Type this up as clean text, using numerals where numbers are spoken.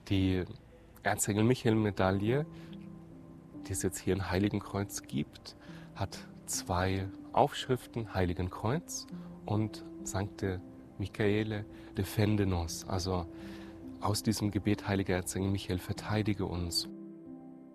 Die Erzengel Michael-Medaille, die es jetzt hier in Heiligenkreuz gibt, hat 2 Aufschriften, Heiligenkreuz und Sancte Michaele defende nos, also aus diesem Gebet, heiliger Erzengel Michael, verteidige uns.